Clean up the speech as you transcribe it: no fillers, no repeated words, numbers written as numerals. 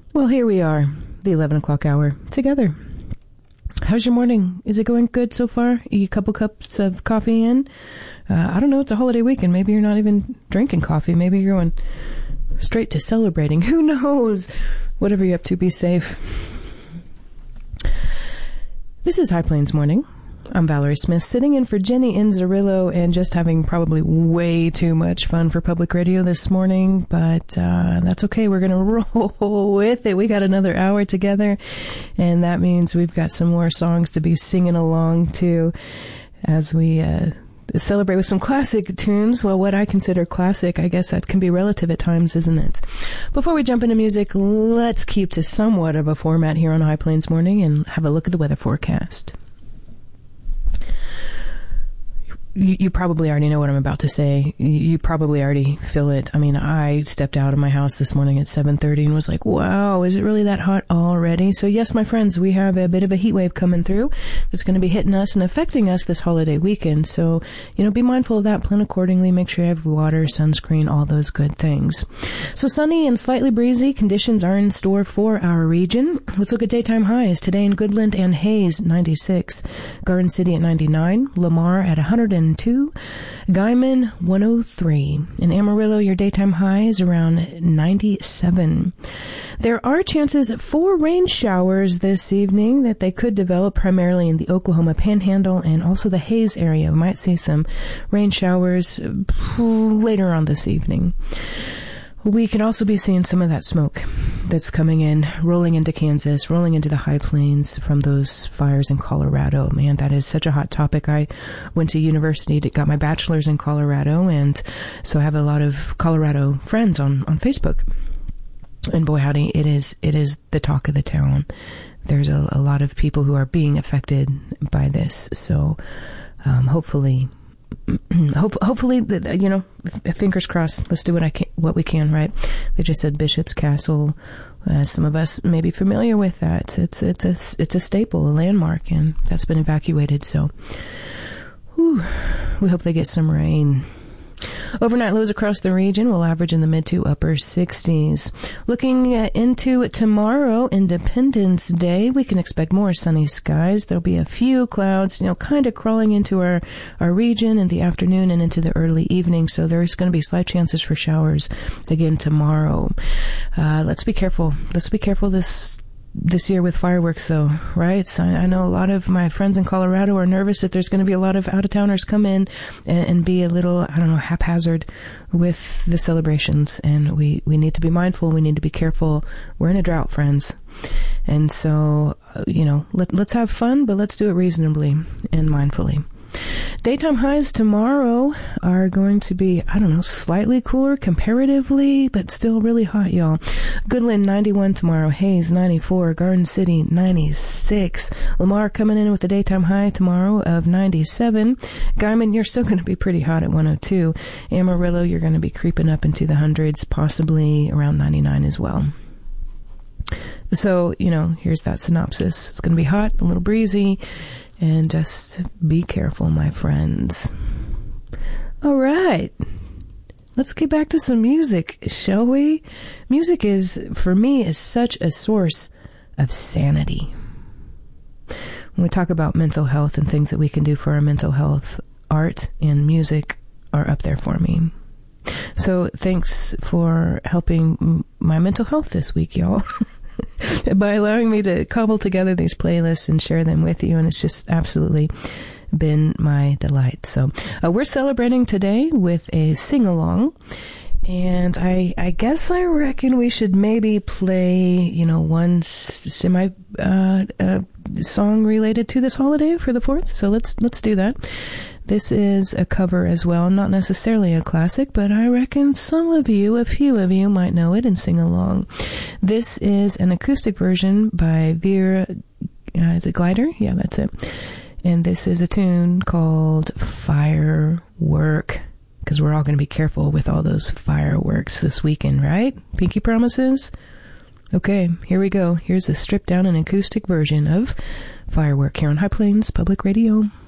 Well, here we are, the 11 o'clock hour, together. How's your morning? Is it going good so far? You a couple cups of coffee in? I don't know, it's a holiday weekend. Maybe you're not even drinking coffee. Maybe you're going straight to celebrating. Who knows? Whatever you're up to, be safe. This is High Plains Morning. I'm Valerie Smith, sitting in for Jenny Inzerillo and just having probably way too much fun for public radio this morning, but that's okay. We're going to roll with it. We got another hour together, and that means we've got some more songs to be singing along to as we celebrate with some classic tunes. Well, what I consider classic, I guess that can be relative at times, isn't it? Before we jump into music, let's keep to somewhat of a format here on High Plains Morning and have a look at the weather forecast. You probably already know what I'm about to say. You probably already feel it. I mean, I stepped out of my house this morning at 7:30 and was like, wow, is it really that hot already? So yes, my friends, we have a bit of a heat wave coming through that's going to be hitting us and affecting us this holiday weekend. So, be mindful of that, plan accordingly, make sure you have water, sunscreen, all those good things. So sunny and slightly breezy conditions are in store for our region. Let's look at daytime highs. Today in Goodland and Hayes, 96. Garden City at 99. Lamar at 102. Guyman 103. In Amarillo, your daytime high is around 97. There are chances for rain showers this evening that they could develop primarily in the Oklahoma Panhandle and also the Hayes area. We might see some rain showers later on this evening. We could also be seeing some of that smoke that's coming in, rolling into Kansas, rolling into the high plains from those fires in Colorado. Man, that is such a hot topic. I went to university, got my bachelor's in Colorado, and so I have a lot of Colorado friends on Facebook. And boy, howdy, it is the talk of the town. There's a lot of people who are being affected by this. So hopefully, fingers crossed. Let's do what we can, right? They just said Bishop's Castle. Some of us may be familiar with that. It's a staple, a landmark, and that's been evacuated. So, we hope they get some rain. Overnight lows across the region will average in the mid to upper 60s. Looking into tomorrow, Independence Day, we can expect more sunny skies. There'll be a few clouds, kind of crawling into our region in the afternoon and into the early evening. So there's going to be slight chances for showers again tomorrow. Let's be careful. Let's be careful this year with fireworks, though, right? So I know a lot of my friends in Colorado are nervous that there's going to be a lot of out-of-towners come in and be a little, haphazard with the celebrations. And we need to be mindful. We need to be careful. We're in a drought, friends. And so, let's have fun, but let's do it reasonably and mindfully. Daytime highs tomorrow are going to be, slightly cooler comparatively, but still really hot, y'all. Goodland, 91 tomorrow. Hayes, 94. Garden City, 96. Lamar coming in with a daytime high tomorrow of 97. Guyman, you're still going to be pretty hot at 102. Amarillo, you're going to be creeping up into the hundreds, possibly around 99 as well. So, here's that synopsis. It's going to be hot, a little breezy, and just be careful, my friends. All right. Let's get back to some music, shall we? Music for me, is such a source of sanity. When we talk about mental health and things that we can do for our mental health, art and music are up there for me. So thanks for helping my mental health this week, y'all. By allowing me to cobble together these playlists and share them with you, and it's just absolutely been my delight. So we're celebrating today with a sing-along, and I guess I reckon we should maybe play, one semi song related to this holiday for the 4th. So let's do that. This is a cover as well, not necessarily a classic, but I reckon a few of you might know it and sing along. This is an acoustic version by Vera, is it Glider? Yeah, that's it. And this is a tune called Firework, because we're all going to be careful with all those fireworks this weekend, right? Pinky promises? Okay, here we go. Here's a stripped down and acoustic version of Firework here on High Plains Public Radio.